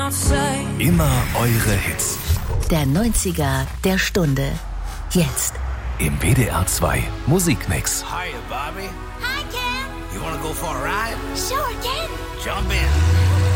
Immer eure Hits. Der 90er der Stunde. Jetzt. Im WDR 2 Musikmix. Hiya, Bobby. Hi, Ken. You wanna go for a ride? Sure, Ken. Jump in.